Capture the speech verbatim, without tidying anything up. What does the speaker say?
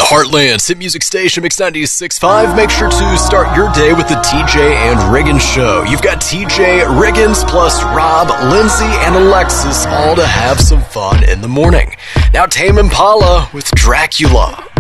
The Heartland's hit music station, Mix ninety-six point five. Make sure to start your day with the T J and Riggins Show. You've got T J, Riggins, plus Rob, Lindsay, and Alexis, all to have some fun in the morning. Now Tame Impala with Dracula.